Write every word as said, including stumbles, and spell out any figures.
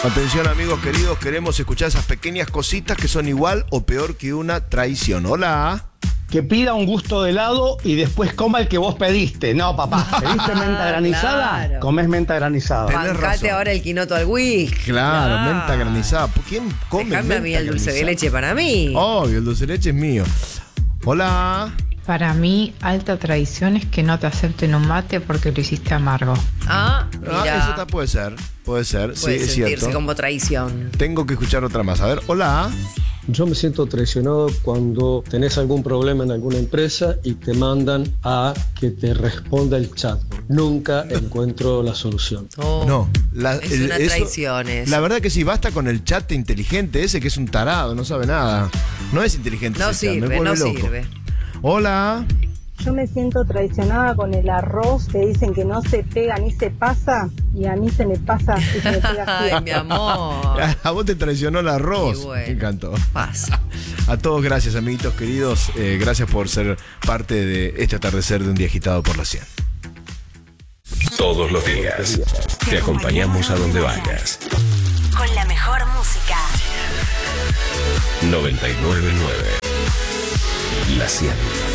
Atención amigos queridos, queremos escuchar esas pequeñas cositas que son igual o peor que una traición. Hola. Que pida un gusto de helado y después coma el que vos pediste. No, papá, ¿pediste menta granizada? Claro. Comés menta granizada. Tenés Bancate razón. ahora el quinoto al whisky. Claro, menta granizada. ¿Quién come Dejame menta a mí el dulce de granizada? leche para mí. Obvio, el dulce de leche es mío. Hola. Para mí, alta traición es que no te acepten un mate porque lo hiciste amargo. Ah, Ah, mira. eso ta- puede ser, puede ser, Puede sí, es sentirse cierto. como traición. Tengo que escuchar otra más. A ver, hola. Yo me siento traicionado cuando tenés algún problema en alguna empresa y te mandan a que te responda el chat. Nunca encuentro la solución. Oh, No, la, es el- una eso- traición eso. La verdad que sí, basta con el chat inteligente ese que es un tarado, no sabe nada. No es inteligente. No ese chat, me sirve, vuelve no loco. sirve. Hola. Yo me siento traicionada con el arroz que dicen que no se pega ni se pasa y a mí se me pasa y se me pega Ay, siempre. mi amor. A vos te traicionó el arroz. Y bueno. Me encantó. Pasa. A todos gracias, amiguitos queridos. Eh, gracias por ser parte de este atardecer de un día agitado por la cien. Todos los días te acompañamos a donde vayas. Con la mejor música. noventa y nueve punto nueve La cien.